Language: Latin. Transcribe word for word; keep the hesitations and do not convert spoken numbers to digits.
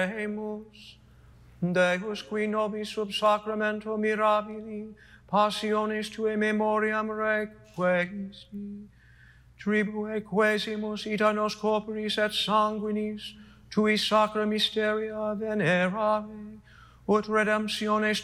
Deus, Deus qui nobis sub sacramento mirabili, passiones tuae memoriam requiesci, tribue quesimus ita nos corporis et sanguinis, tui sacra mysteria venerare, ut redemptiones